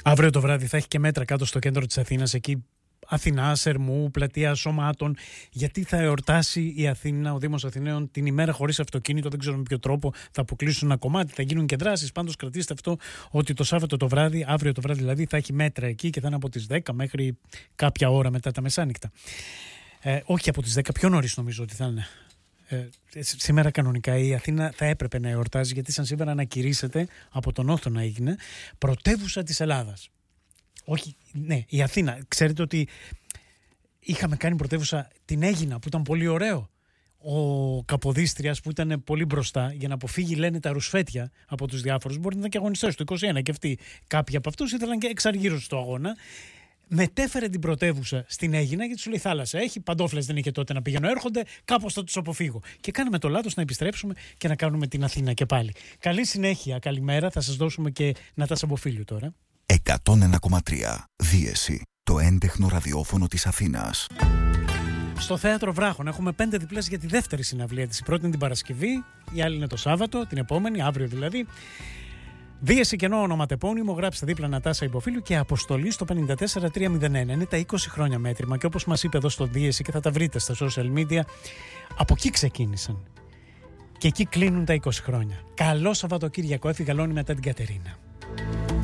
Αύριο το βράδυ θα έχει και μέτρα κάτω στο κέντρο της Αθήνας, εκεί Αθηνά, Σερμού, Πλατεία Σωμάτων, γιατί θα εορτάσει η Αθήνα, ο Δήμος Αθηναίων, την ημέρα χωρίς αυτοκίνητο. Δεν ξέρω με ποιο τρόπο θα αποκλείσουν ένα κομμάτι, θα γίνουν και δράσεις. Πάντως κρατήστε αυτό, ότι το Σάββατο το βράδυ, αύριο το βράδυ δηλαδή, θα έχει μέτρα εκεί και θα είναι από τις 10 μέχρι κάποια ώρα μετά τα μεσάνυχτα. Όχι από τις 10, πιο νωρίς νομίζω ότι θα είναι. Σήμερα κανονικά η Αθήνα θα έπρεπε να εορτάζει, γιατί σαν σήμερα ανακηρύσσεται, από τον Όθο να έγινε, πρωτεύουσα της Ελλάδας. Όχι, ναι, η Αθήνα. Ξέρετε ότι είχαμε κάνει πρωτεύουσα την Αίγινα, που ήταν πολύ ωραίο. Ο Καποδίστριας που ήταν πολύ μπροστά, για να αποφύγει, λένε, τα ρουσφέτια από τους διάφορους. Μπορεί να ήταν και αγωνιστές του 21 και αυτοί. Κάποιοι από αυτούς ήθελαν και εξαργύρωση στο αγώνα. Μετέφερε την πρωτεύουσα στην Αίγινα, γιατί σου λέει θάλασσα έχει, παντόφλες δεν είχε τότε να πηγαίνουν, έρχονται, κάπως θα τους αποφύγω. Και κάναμε το λάθος να επιστρέψουμε και να κάνουμε την Αθήνα και πάλι. Καλή συνέχεια, καλημέρα, θα σας δώσουμε και Νατάσα Μποφίλιου τώρα. 101,3 Δίεση, το έντεχνο ραδιόφωνο της Αθήνας. Στο Θέατρο Βράχων έχουμε 5 διπλές για τη δεύτερη συναυλία της. Η πρώτη είναι την Παρασκευή, η άλλη είναι το Σάββατο, την επόμενη, αύριο δηλαδή. Δίεση κενό ονοματεπώνυμο, γράψτε δίπλα Νατάσα Υποφίλου και αποστολή στο 54301. Είναι τα 20 χρόνια μέτρημα και όπως μας είπε εδώ στο Δίεση, και θα τα βρείτε στα social media, από εκεί ξεκίνησαν. Και εκεί κλείνουν τα 20 χρόνια. Καλό Σαββατοκύριακο, έφυγα Λόνη μετά την Κατερίνα.